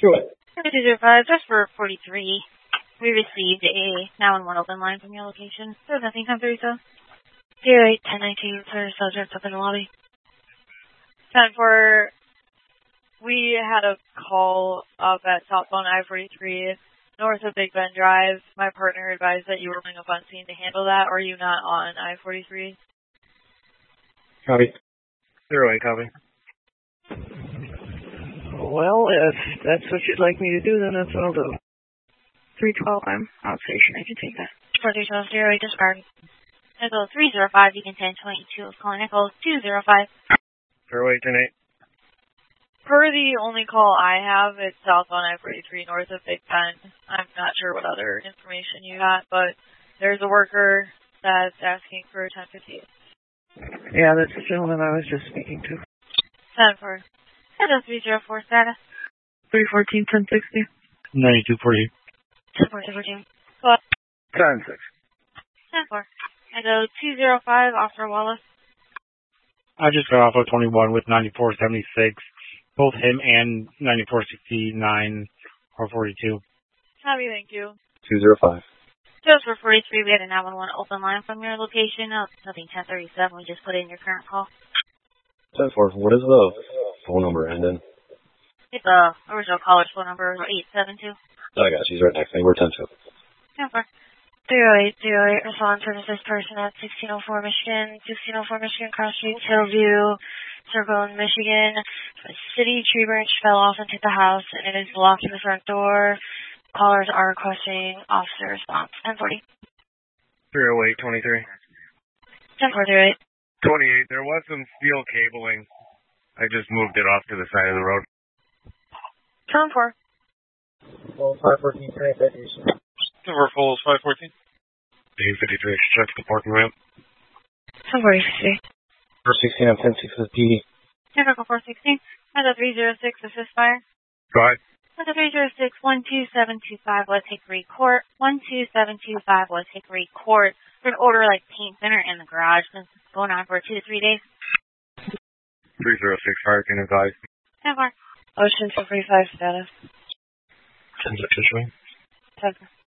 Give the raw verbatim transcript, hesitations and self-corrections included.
Sure. two zero five, just for forty-three. We received a now in one open line from your location. There's nothing come through, so. zero eight ten nineteen for subject up in the lobby. ten for, we had a call up at southbound I forty-three, north of Big Bend Drive. My partner advised that you were running up on scene to handle that, or are you not on I forty-three? Copy. Zero eight, copy. Well, if that's what you'd like me to do, then that's what I'll do. three twelve, I'm outstation. I can take that. four three twelve, zero eight, discard. Echo three zero five, you can ten twenty-two is calling Echo two zero five. Zero eight, ten eight. Per the only call I have, it's southbound I forty-three, north of Big Bend. I'm not sure what other information you got, but there's a worker that's asking for ten fifty. Yeah, that's the gentleman I was just speaking to. ten four. Echo three zero four status. three fourteen, ten sixty. ninety-two forty. ten four, ten fourteen. Go up. ten six. ten four. Echo two zero five, Officer Wallace. I just got off of twenty-one with ninety-four seventy-six. Both him and ninety-four sixty-nine or forty-two. Copy, thank you. two zero five. Just for forty-three, we had a nine one one open line from your location. Oh, nothing ten thirty-seven, we just put in your current call. ten four, what is the phone number ending? It's the original caller's phone number, eight seven two. I got you, he's right next to me. We're ten two. ten four. zero eight zero eight, respond services person at sixteen oh four Michigan, sixteen oh four Michigan, Cross Street, Hillview, Circle in Michigan. A city tree branch fell off into the house and it is blocking the front door. Callers are requesting officer response. ten forty. zero eight, twenty-three. ten four zero eight. twenty-eight, there was some steel cabling. I just moved it off to the side of the road. ten four. Well, five fourteen, twenty citation. Number full is five fourteen. eight fifty-three, check the parking ramp. ten forty-three. four sixteen, I'm ten six with P D. Typical four sixteen. Echo three zero six, assist fire. Go ahead. Echo three zero six, one two seven two five, let's take recourt. one two seven two five, let's take recourt. We're going to order like paint thinner in the garage since it's going on for two to three days. three zero six, fire team advised. ten four. Ocean two three five status. ten six, issuing. ten four.